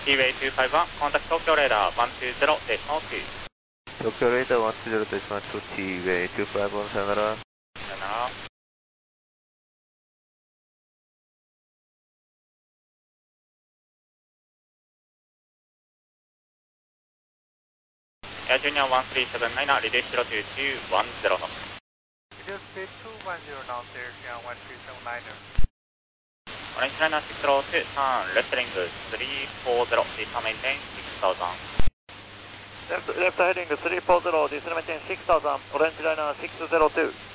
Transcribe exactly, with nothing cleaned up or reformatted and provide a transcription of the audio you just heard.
T-Way にひゃくごじゅういち、contact Tokyo Radar いちにゼロ、デシマルに。 Tokyo Radar いちにゼロ、デシマルに、T-Way にひゃくごじゅういち、さよなら。 さよなら。Air Junior いちさんなな、reduce zero to にひゃくじゅう。 Reduce speed two one zero knots, Air Junior いちさんなな。 Orange Liner six zero two, turn left heading three four zero, please maintain six thousand. Left, left heading three four zero, please maintain six thousand, Orange Liner six zero two.